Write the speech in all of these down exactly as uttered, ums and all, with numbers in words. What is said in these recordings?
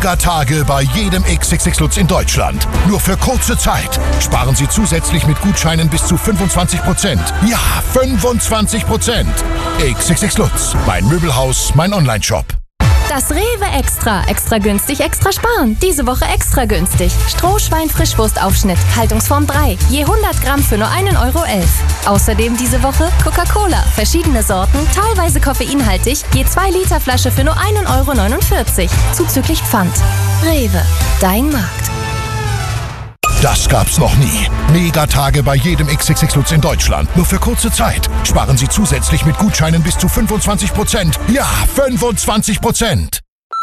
Megatage bei jedem X X X Lutz in Deutschland. Nur für kurze Zeit. Sparen Sie zusätzlich mit Gutscheinen bis zu fünfundzwanzig Prozent. Ja, fünfundzwanzig Prozent. X X X Lutz, mein Möbelhaus, mein Onlineshop. Das Rewe Extra. Extra günstig, extra sparen. Diese Woche extra günstig. Strohschwein-Frischwurstaufschnitt, Haltungsform drei. Je hundert Gramm für nur einen Euro elf. Außerdem diese Woche Coca-Cola. Verschiedene Sorten, teilweise koffeinhaltig. Je zwei Liter Flasche für nur einen Euro neunundvierzig. Zuzüglich Pfand. Rewe. Dein Markt. Das gab's noch nie. Megatage bei jedem X X X Lutz in Deutschland. Nur für kurze Zeit. Sparen Sie zusätzlich mit Gutscheinen bis zu fünfundzwanzig Prozent. Ja, fünfundzwanzig Prozent.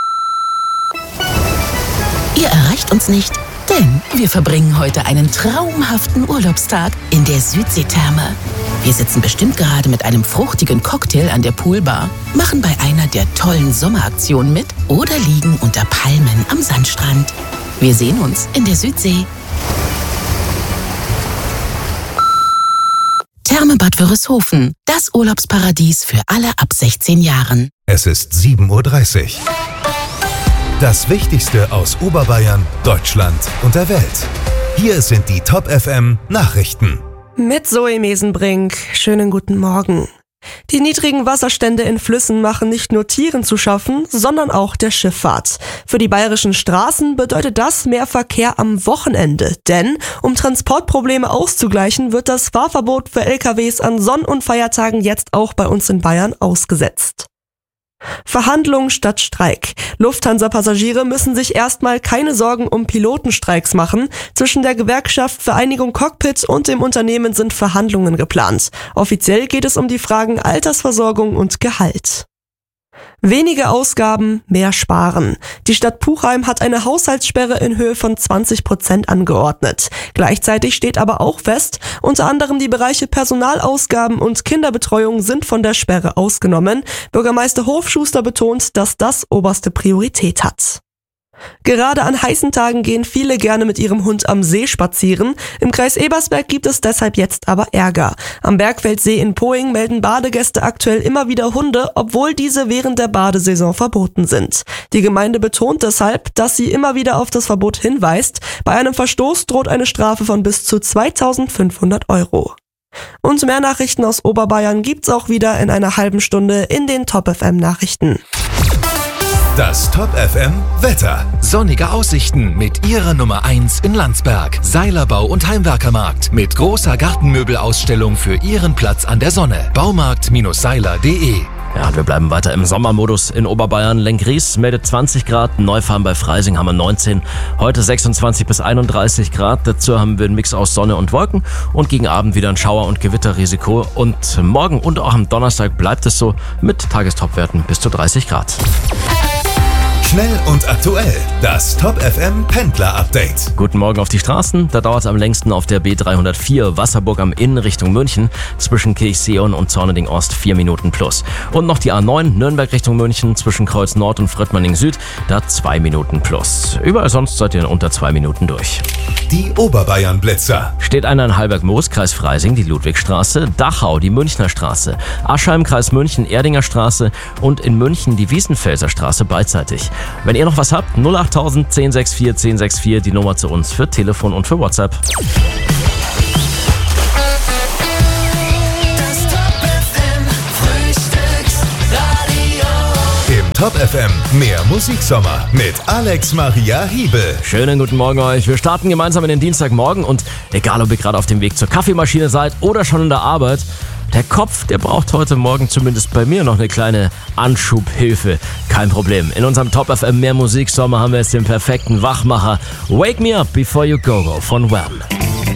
Ihr erreicht uns nicht, denn wir verbringen heute einen traumhaften Urlaubstag in der Südseetherme. Wir sitzen bestimmt gerade mit einem fruchtigen Cocktail an der Poolbar, machen bei einer der tollen Sommeraktionen mit oder liegen unter Palmen am Sandstrand. Wir sehen uns in der Südsee. Therme Bad Wörishofen, das Urlaubsparadies für alle ab sechzehn Jahren. Es ist sieben Uhr dreißig. Das Wichtigste aus Oberbayern, Deutschland und der Welt. Hier sind die Top F M Nachrichten. Mit Zoe Mesenbrink. Schönen guten Morgen. Die niedrigen Wasserstände in Flüssen machen nicht nur Tieren zu schaffen, sondern auch der Schifffahrt. Für die bayerischen Straßen bedeutet das mehr Verkehr am Wochenende. Denn um Transportprobleme auszugleichen, wird das Fahrverbot für L K Ws an Sonn- und Feiertagen jetzt auch bei uns in Bayern ausgesetzt. Verhandlungen statt Streik. Lufthansa-Passagiere müssen sich erstmal keine Sorgen um Pilotenstreiks machen. Zwischen der Gewerkschaft Vereinigung Cockpit und dem Unternehmen sind Verhandlungen geplant. Offiziell geht es um die Fragen Altersversorgung und Gehalt. Wenige Ausgaben, mehr sparen. Die Stadt Puchheim hat eine Haushaltssperre in Höhe von zwanzig Prozent angeordnet. Gleichzeitig steht aber auch fest, unter anderem die Bereiche Personalausgaben und Kinderbetreuung sind von der Sperre ausgenommen. Bürgermeister Hofschuster betont, dass das oberste Priorität hat. Gerade an heißen Tagen gehen viele gerne mit ihrem Hund am See spazieren. Im Kreis Ebersberg gibt es deshalb jetzt aber Ärger. Am Bergfeldsee in Poing melden Badegäste aktuell immer wieder Hunde, obwohl diese während der Badesaison verboten sind. Die Gemeinde betont deshalb, dass sie immer wieder auf das Verbot hinweist. Bei einem Verstoß droht eine Strafe von bis zu zweitausendfünfhundert Euro. Und mehr Nachrichten aus Oberbayern gibt's auch wieder in einer halben Stunde in den Top F M Nachrichten. Das Top F M Wetter. Sonnige Aussichten mit Ihrer Nummer eins in Landsberg. Seilerbau und Heimwerkermarkt mit großer Gartenmöbelausstellung für Ihren Platz an der Sonne. Baumarkt Seiler punkt de. Ja, und wir bleiben weiter im Sommermodus in Oberbayern. Lenggries meldet zwanzig Grad, Neufahren bei Freising haben wir neunzehn, heute sechsundzwanzig bis einunddreißig Grad. Dazu haben wir einen Mix aus Sonne und Wolken und gegen Abend wieder ein Schauer- und Gewitterrisiko. Und morgen und auch am Donnerstag bleibt es so mit Tagestopwerten bis zu dreißig Grad. Schnell und aktuell. Das Top F M Pendler Update. Guten Morgen auf die Straßen. Da dauert es am längsten auf der B dreihundertvier Wasserburg am Inn Richtung München. Zwischen Kirchseeon und Zorneding Ost vier Minuten plus. Und noch die A neun Nürnberg Richtung München zwischen Kreuz Nord und Fröttmanning Süd. Da zwei Minuten plus. Überall sonst seid ihr in unter zwei Minuten durch. Die Oberbayern Blitzer. Steht einer in Halberg-Moos, Kreis Freising, die Ludwigstraße. Dachau, die Münchner Straße. Aschheim, Kreis München, Erdinger Straße. Und in München die Wiesenfelser Straße beidseitig. Wenn ihr noch was habt, null achttausend, zehn sechs vier, zehn sechs vier, die Nummer zu uns für Telefon und für WhatsApp. Das Top F M Frühstücksradio. Im Top F M mehr Musiksommer mit Alex Maria Hiebel. Schönen guten Morgen euch. Wir starten gemeinsam in den Dienstagmorgen und egal ob ihr gerade auf dem Weg zur Kaffeemaschine seid oder schon in der Arbeit, der Kopf, der braucht heute Morgen zumindest bei mir noch eine kleine Anschubhilfe. Kein Problem. In unserem Top F M mehr Musiksommer haben wir jetzt den perfekten Wachmacher. Wake Me Up Before You Go Go von Wham.